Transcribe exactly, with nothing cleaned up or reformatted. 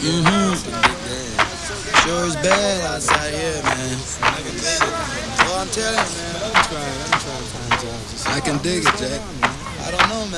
Mm-hmm. Sure is bad outside here, man. Oh, I'm telling you, man. I can dig it, Jack. I don't know, man.